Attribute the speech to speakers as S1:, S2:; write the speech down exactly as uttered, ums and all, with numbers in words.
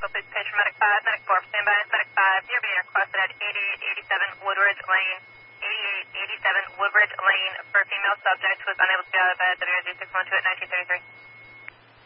S1: Hospital, please page for Medic five. Medic four, stand by. Medic five, you're being requested at eighty-eight eighty-seven Woodridge Lane. eighty-eight eighty-seven Woodridge Lane for a female subject who was unable to be out of bed. W R Z six one two at nineteen thirty-three.